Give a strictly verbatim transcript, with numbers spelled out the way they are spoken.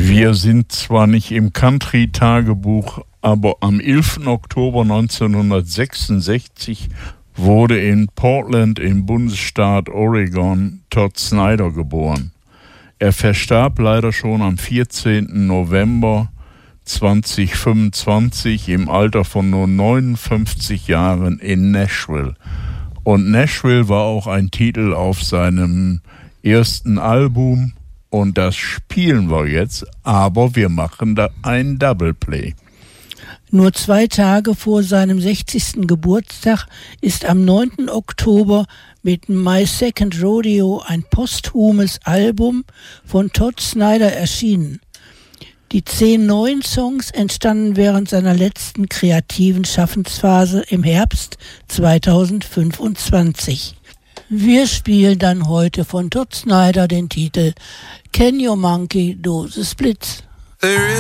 Wir sind zwar nicht im Country-Tagebuch, aber am elften Oktober neunzehnhundertsechsundsechzig wurde in Portland im Bundesstaat Oregon Todd Snider geboren. Er verstarb leider schon am vierzehnten November zweitausendfünfundzwanzig im Alter von nur neunundfünfzig Jahren in Nashville. Und Nashville war auch ein Titel auf seinem ersten Album und das spielen wir jetzt, aber wir machen da ein Double Play. Nur zwei Tage vor seinem sechzigsten Geburtstag ist am neunten Oktober mit My Second Rodeo ein posthumes Album von Todd Snider erschienen. Die zehn neuen Songs entstanden während seiner letzten kreativen Schaffensphase im Herbst zweitausendfünfundzwanzig. Wir spielen dann heute von Todd Snider den Titel Can Your Monkey Do the Splits?